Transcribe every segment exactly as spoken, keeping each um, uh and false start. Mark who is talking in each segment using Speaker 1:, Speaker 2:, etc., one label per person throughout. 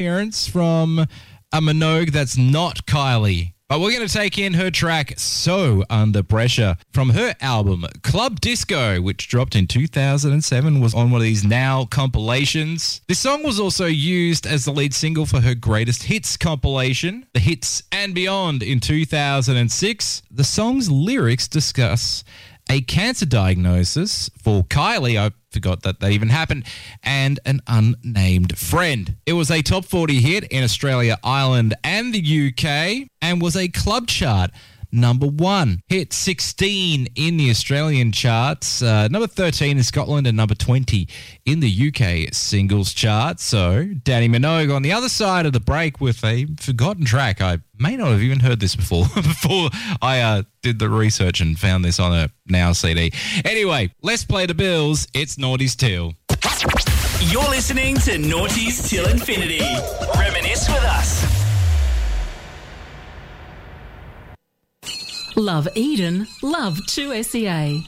Speaker 1: appearance from a Minogue that's not Kylie. But we're going to take in her track, So Under Pressure, from her album, Club Disco, which dropped in two thousand seven, was on one of these Now compilations. This song was also used as the lead single for her Greatest Hits compilation, The Hits and Beyond, in two thousand six. The song's lyrics discuss a cancer diagnosis for Kylie, I forgot that that even happened, and an unnamed friend. It was a top forty hit in Australia, Ireland, and the U K, and was a club chart number one. Hit sixteen in the Australian charts, uh, number thirteen in Scotland, and number twenty in the U K singles chart. So, Dannii Minogue on the other side of the break with a forgotten track. I may not have even heard this before, before I uh, did the research and found this on a Now C D. Anyway, let's play the bills. It's Naughty's Till.
Speaker 2: You're listening to Naughty's Till Infinity. Reminisce with us.
Speaker 3: Love Eden, love two S E A.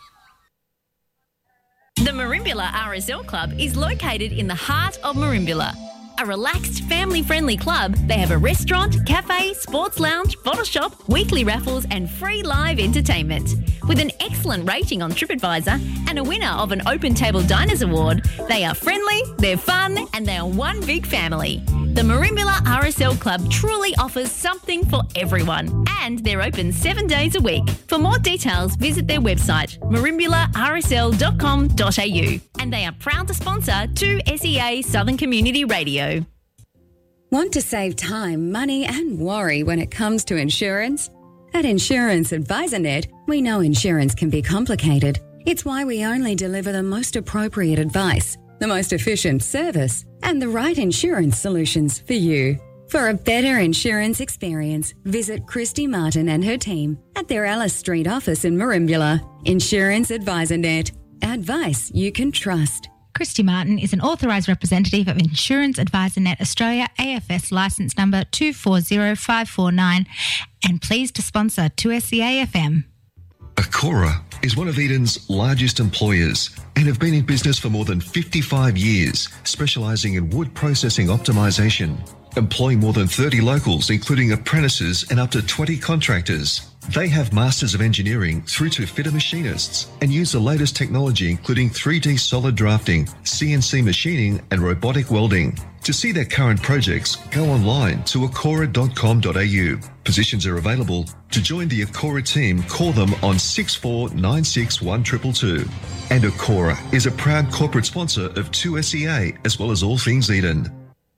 Speaker 4: The Merimbula R S L Club is located in the heart of Merimbula. A relaxed, family-friendly club, they have a restaurant, cafe, sports lounge, bottle shop, weekly raffles and free live entertainment. With an excellent rating on TripAdvisor and a winner of an Open Table Diners Award, they are friendly, they're fun and they are one big family. The Merimbula R S L Club truly offers something for everyone and they're open seven days a week. For more details, visit their website, merimbula r s l dot com dot a u. And they are proud to sponsor two S E A Southern Community Radio.
Speaker 5: Want to save time, money and worry when it comes to insurance? At Insurance Advisor Net, we know insurance can be complicated. It's why we only deliver the most appropriate advice, the most efficient service, and the right insurance solutions for you. For a better insurance experience, visit Christy Martin and her team at their Alice Street office in Merimbula. Insurance Advisor Net. Advice you can trust.
Speaker 6: Christy Martin is an authorised representative of Insurance Advisor Net Australia, A F S licence number two four zero five four nine, and pleased to sponsor two S E A F M.
Speaker 7: Acora is one of Eden's largest employers and have been in business for more than fifty-five years, specialising in wood processing optimisation, employing more than thirty locals, including apprentices and up to twenty contractors. They have Masters of Engineering through to fitter machinists and use the latest technology, including three D solid drafting, C N C machining and robotic welding. To see their current projects, go online to acora dot com dot a u. Positions are available. To join the Acora team, call them on six four nine six one two two two. And Acora is a proud corporate sponsor of two S E A as well as all things Eden.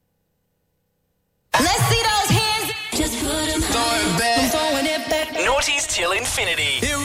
Speaker 8: Let's see those hands. Just put them
Speaker 2: Throw it back.
Speaker 8: I'm throwing it back.
Speaker 2: Naughty's Till Infinity.
Speaker 8: Here